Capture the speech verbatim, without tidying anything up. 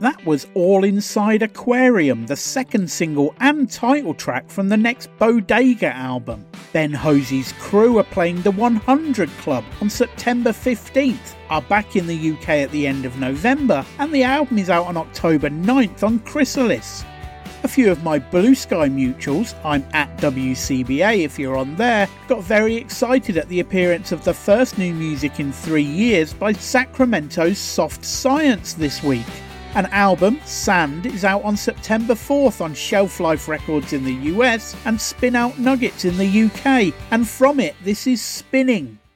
That was All Inside Aquarium, the second single and title track from the next Bodega album. Ben Hosey's Crew are playing the one hundred Club on September fifteenth, are back in the U K at the end of November, and the album is out on October ninth on Chrysalis. A few of my Blue Sky mutuals, I'm at W C B A if you're on there, got very excited at the appearance of the first new music in three years by Sacramento's Soft Science this week. An album, Sand, is out on September fourth on Shelf Life Records in the U S and Spin Out Nuggets in the U K, and from it this is Spinning.